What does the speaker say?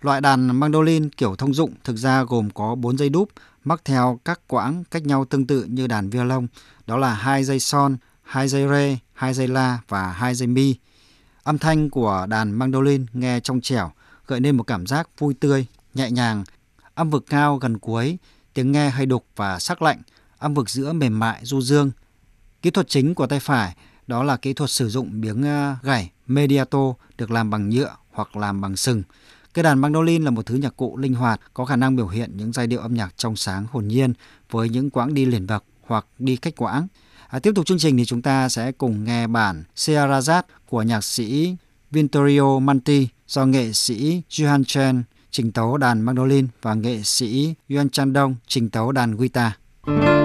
Loại đàn mandolin kiểu thông dụng thực ra gồm có 4 dây đúp mắc theo các quãng cách nhau tương tự như đàn violon, đó là 2 dây son, 2 dây rê, 2 dây la và 2 dây mi. Âm thanh của đàn mandolin nghe trong trẻo, gợi nên một cảm giác vui tươi, nhẹ nhàng. Âm vực cao gần cuối, tiếng nghe hơi đục và sắc lạnh, âm vực giữa mềm mại du dương. Kỹ thuật chính của tay phải đó là kỹ thuật sử dụng miếng gảy mediato được làm bằng nhựa hoặc làm bằng sừng. Cây đàn mandolin là một thứ nhạc cụ linh hoạt, có khả năng biểu hiện những giai điệu âm nhạc trong sáng hồn nhiên với những quãng đi liền bậc hoặc đi cách quãng. Tiếp tục chương trình thì chúng ta sẽ cùng nghe bản Scheherazade của nhạc sĩ Vittorio Monti do nghệ sĩ Johan Chen trình tấu đàn mandolin và nghệ sĩ Yuan Chandong trình tấu đàn guitar.